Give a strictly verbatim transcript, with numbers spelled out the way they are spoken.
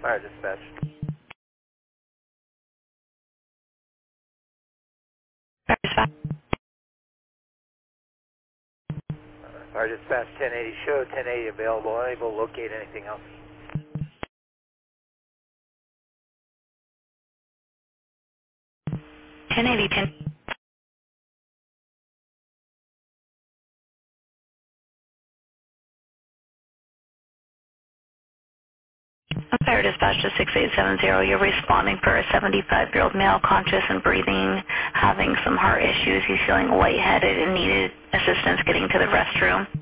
Fire dispatch. Fire dispatch. Fire dispatch ten eighty show, ten eighty available, unable to locate anything else. ten eighty, ten. Fire dispatch to six eight seven zero. You're responding for a seventy-five-year-old male conscious and breathing, having some heart issues. He's feeling lightheaded and needed assistance getting to the restroom.